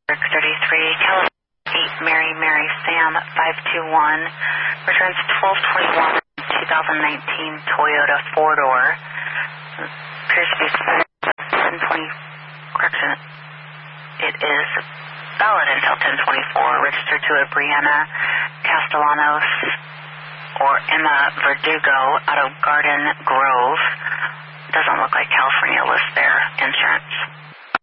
33, California 8 Mary Sam 521, returns 1221 2019 Toyota 4-door. Appears to be 1020, correction, it is valid until 1024, registered to a Brianna Castellanos or Emma Verdugo out of Garden Grove. Doesn't look like California lists their insurance.